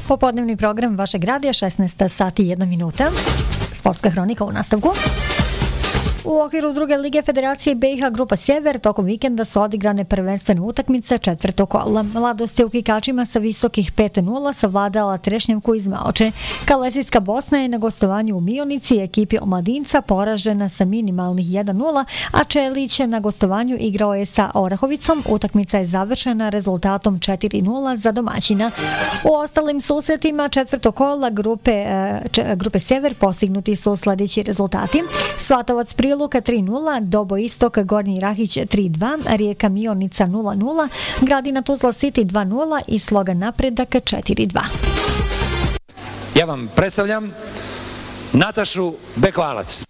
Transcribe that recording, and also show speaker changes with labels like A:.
A: Popodnevni program vašeg radija, 16 sati i 1 minuta. Sportska hronika u nastavku. U okviru druge lige Federacije BiH Grupa Sjever tokom vikenda su odigrane prvenstvene utakmice četvrtog kola. Mladost je u Kikačima sa visokih 5-0 savladala Trešnjevku iz Maoče. Kalesijska Bosna je na gostovanju u Mionici ekipi omladinca poražena sa minimalnih 1-0, a Čelić na gostovanju igrao je sa Orahovicom. Utakmica je završena rezultatom 4-0 za domaćina. U ostalim susretima četvrtog kola grupe Sjever postignuti su sljedeći rezultati. Svatovac Priluka 3-0, Dobo Istok Gornji Rahić 3-2, Rijeka Mionica 0-0, Gradina Tuzla City 2-0 i Slogan Napredak 4-2.
B: Ja vam predstavljam Natašu Bekvalac.